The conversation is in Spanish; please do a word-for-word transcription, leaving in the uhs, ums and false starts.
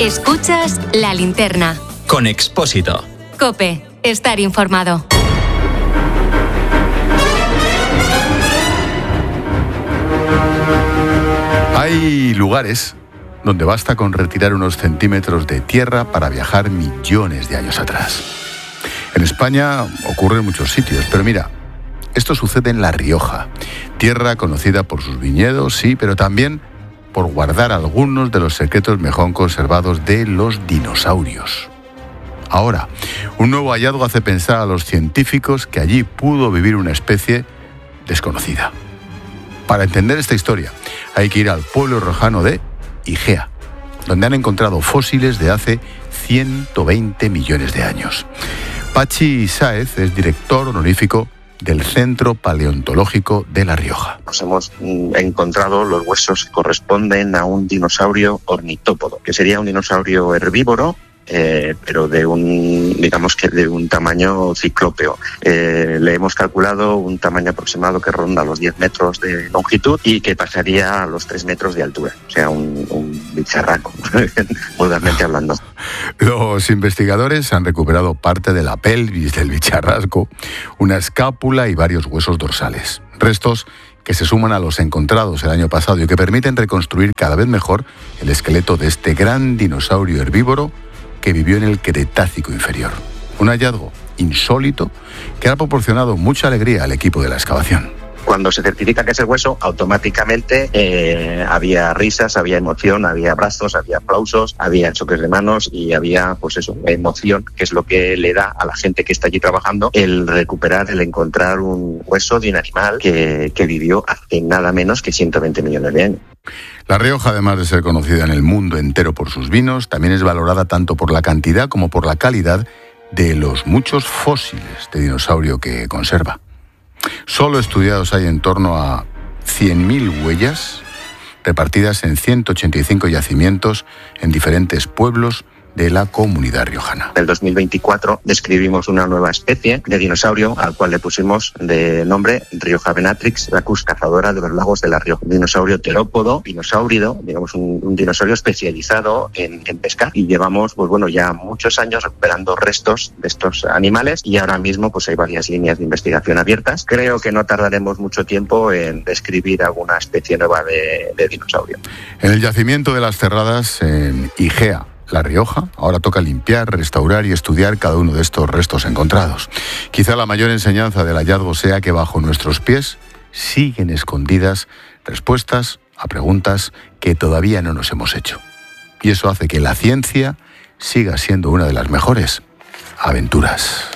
Escuchas La Linterna. Con Expósito. COPE. Estar informado. Hay lugares donde basta con retirar unos centímetros de tierra para viajar millones de años atrás. En España ocurre en muchos sitios, pero mira, esto sucede en La Rioja, tierra conocida por sus viñedos, sí, pero también por guardar algunos de los secretos mejor conservados de los dinosaurios. Ahora, un nuevo hallazgo hace pensar a los científicos que allí pudo vivir una especie desconocida. Para entender esta historia, hay que ir al pueblo riojano de Igea, donde han encontrado fósiles de hace ciento veinte millones de años. Pachi Sáez es director honorífico del Centro Paleontológico de La Rioja. Nos hemos encontrado los huesos que corresponden a un dinosaurio ornitópodo, que sería un dinosaurio herbívoro, Eh, pero de un, digamos que de un tamaño ciclópeo. Eh, le hemos calculado un tamaño aproximado que ronda los diez metros de longitud y que pasaría a los tres metros de altura. O sea, un, un bicharraco, vulgarmente hablando. Los investigadores han recuperado parte de la pelvis del bicharrasco, una escápula y varios huesos dorsales. Restos que se suman a los encontrados el año pasado y que permiten reconstruir cada vez mejor el esqueleto de este gran dinosaurio herbívoro que vivió en el Cretácico inferior. Un hallazgo insólito que ha proporcionado mucha alegría al equipo de la excavación. Cuando se certifica que es el hueso, automáticamente eh, había risas, había emoción, había abrazos, había aplausos, había choques de manos y había, pues eso, emoción, que es lo que le da a la gente que está allí trabajando el recuperar, el encontrar un hueso de un animal que, que vivió hace nada menos que ciento veinte millones de años. La Rioja, además de ser conocida en el mundo entero por sus vinos, también es valorada tanto por la cantidad como por la calidad de los muchos fósiles de dinosaurio que conserva. Solo estudiados hay en torno a cien mil huellas repartidas en ciento ochenta y cinco yacimientos en diferentes pueblos de la comunidad riojana. En el dos mil veinticuatro describimos una nueva especie de dinosaurio al cual le pusimos de nombre Rioja Venatrix, la cus cazadora de los lagos de La Rioja. Un dinosaurio terópodo, dinosaurido, digamos un, un dinosaurio especializado en, en pescar, y llevamos pues bueno ya muchos años recuperando restos de estos animales y ahora mismo pues hay varias líneas de investigación abiertas. Creo que no tardaremos mucho tiempo en describir alguna especie nueva de, de dinosaurio. En el yacimiento de las Cerradas, en Igea, La Rioja, ahora toca limpiar, restaurar y estudiar cada uno de estos restos encontrados. Quizá la mayor enseñanza del hallazgo sea que bajo nuestros pies siguen escondidas respuestas a preguntas que todavía no nos hemos hecho. Y eso hace que la ciencia siga siendo una de las mejores aventuras.